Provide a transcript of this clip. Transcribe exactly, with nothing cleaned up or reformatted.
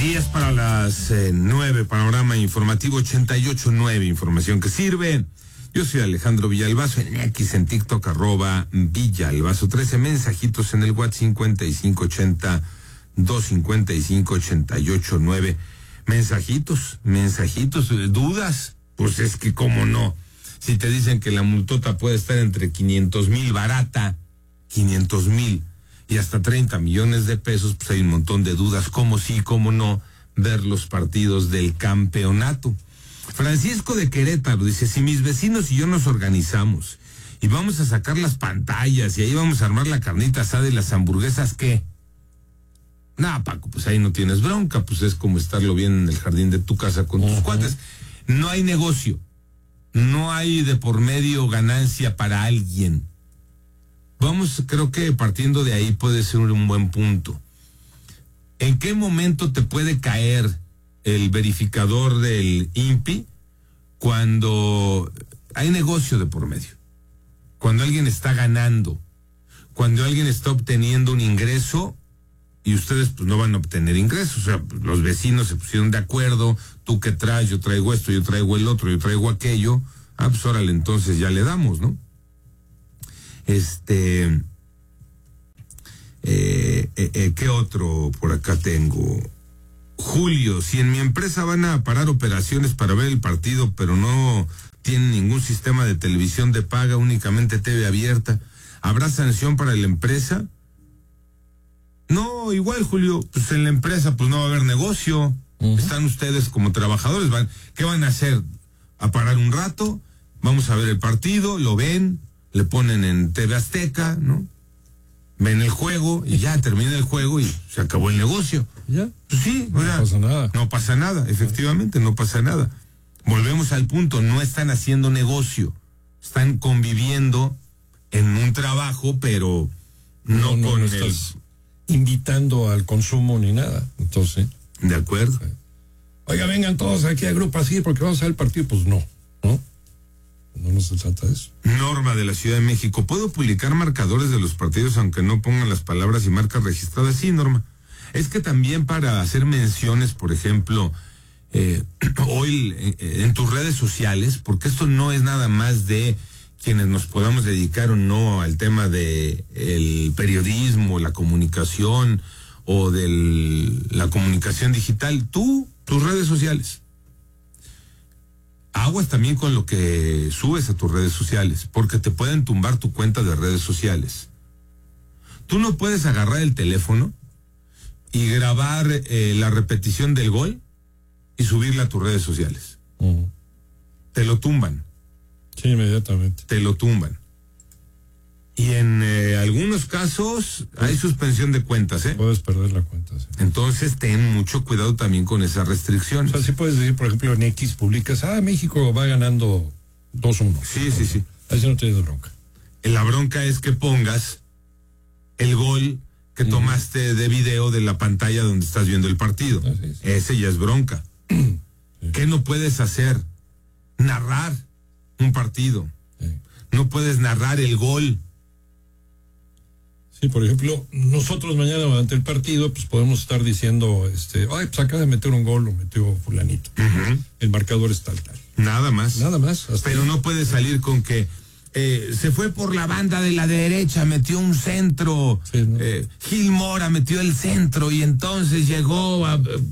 diez para las eh, nueve, panorama informativo ochenta y ocho nueve, información que sirve. Yo soy Alejandro Villalbazo, en X, en TikTok, arroba Villalbazo, trece mensajitos en el WhatsApp cincuenta y cinco ochenta, doscientos cincuenta y cinco, ochenta y ocho nueve. Mensajitos, mensajitos, dudas, pues es que cómo no. Si te dicen que la multota puede estar entre quinientos mil barata, quinientos mil y hasta treinta millones de pesos, pues hay un montón de dudas, cómo sí, cómo no, ver los partidos del campeonato. Francisco de Querétaro dice, si mis vecinos y yo nos organizamos y vamos a sacar las pantallas y ahí vamos a armar la carnita asada y las hamburguesas, ¿qué? Nah, Paco, pues ahí no tienes bronca, pues es como estarlo bien en el jardín de tu casa con tus uh-huh. cuates. No hay negocio, no hay de por medio ganancia para alguien. Vamos, creo que partiendo de ahí puede ser un buen punto. ¿En qué momento te puede caer el verificador del I N P I? Cuando hay negocio de por medio, cuando alguien está ganando, cuando alguien está obteniendo un ingreso y ustedes pues no van a obtener ingresos. O sea, los vecinos se pusieron de acuerdo, tú que traes, yo traigo esto, yo traigo el otro, yo traigo aquello, ah, pues órale, entonces ya le damos, ¿no? Este, eh, eh, eh, ¿qué otro por acá tengo? Julio, si en mi empresa van a parar operaciones para ver el partido, pero no tienen ningún sistema de televisión de paga, únicamente T V abierta, ¿habrá sanción para la empresa? No, igual, Julio, pues en la empresa pues no va a haber negocio. Uh-huh. Están ustedes como trabajadores, van, ¿qué van a hacer? ¿A parar un rato? Vamos a ver el partido, lo ven, le ponen en T V Azteca, ¿no? Ven el juego y ya termina el juego y se acabó el negocio. ¿Ya? Pues sí, no sea, pasa nada. No pasa nada, efectivamente, no pasa nada. Volvemos al punto, no están haciendo negocio, están conviviendo en un trabajo, pero no, no, no con no el... estás invitando al consumo ni nada, entonces. De acuerdo. Oiga, vengan todos aquí a grupo así porque vamos a ver el partido, pues no, ¿no? No, no se trata de eso. Norma de la Ciudad de México, ¿puedo publicar marcadores de los partidos aunque no pongan las palabras y marcas registradas? Sí, Norma. Es que también para hacer menciones, por ejemplo, eh, hoy eh, en tus redes sociales, porque esto no es nada más de quienes nos podamos dedicar o no al tema de el periodismo, la comunicación o de la comunicación digital, tú, tus redes sociales. Aguas también con lo que subes a tus redes sociales, porque te pueden tumbar tu cuenta de redes sociales. Tú no puedes agarrar el teléfono y grabar eh, la repetición del gol y subirla a tus redes sociales. Uh-huh. Te lo tumban. Sí, inmediatamente. Te lo tumban. Y en eh, algunos casos pues, hay suspensión de cuentas, ¿eh? Puedes perder la cuenta, sí. Entonces ten mucho cuidado también con esas restricciones. O sea, sí puedes decir, por ejemplo, en X publicas, ah, México va ganando dos uno. Sí, sí, sí. Así no tienes bronca. La bronca es que pongas el gol que uh-huh. tomaste de video de la pantalla donde estás viendo el partido. Ah, sí, sí. Ese ya es bronca. Sí. ¿Qué no puedes hacer? Narrar un partido. Sí. No puedes narrar el gol. Sí, por ejemplo, nosotros mañana durante el partido, pues podemos estar diciendo, este, ay, pues acaba de meter un gol, lo metió fulanito. Uh-huh. El marcador es tal, tal. Nada más. Nada más. Pero ahí no puede salir con que eh, se fue por la banda de la derecha, metió un centro, sí, ¿no? eh, Gil Mora metió el centro y entonces llegó a...